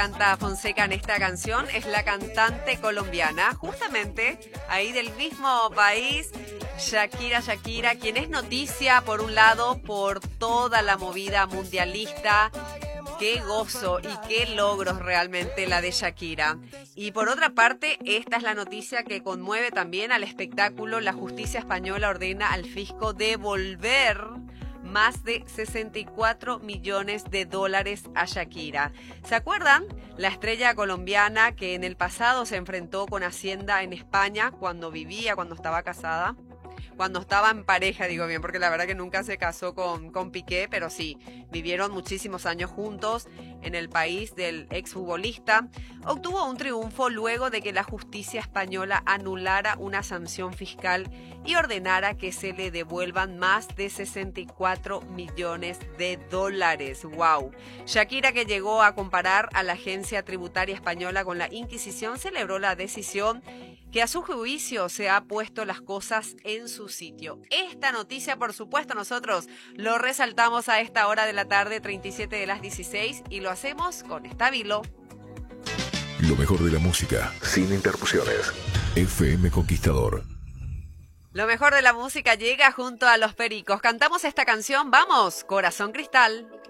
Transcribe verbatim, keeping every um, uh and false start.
Canta Fonseca en esta canción es la cantante colombiana, justamente ahí del mismo país, Shakira Shakira, quien es noticia por un lado por toda la movida mundialista. Qué gozo y qué logros realmente la de Shakira. Y por otra parte, esta es la noticia que conmueve también al espectáculo. La justicia española ordena al fisco devolver más de sesenta y cuatro millones de dólares a Shakira. ¿Se acuerdan? La estrella colombiana que en el pasado se enfrentó con Hacienda en España cuando vivía, cuando estaba casada. Cuando estaba en pareja, digo bien, porque la verdad que nunca se casó con, con Piqué, pero sí, vivieron muchísimos años juntos en el país del exfutbolista. Obtuvo un triunfo luego de que la justicia española anulara una sanción fiscal y ordenara que se le devuelvan más de sesenta y cuatro millones de dólares. ¡Wow! Shakira, que llegó a comparar a la agencia tributaria española con la Inquisición, celebró la decisión que a su juicio se ha puesto las cosas en su sitio. Esta noticia, por supuesto, nosotros lo resaltamos a esta hora de la tarde, treinta y siete de las dieciséis, y lo hacemos con Estabilo. Lo mejor de la música, sin interrupciones. F M Conquistador. Lo mejor de la música llega junto a Los Pericos. Cantamos esta canción, vamos, Corazón Cristal.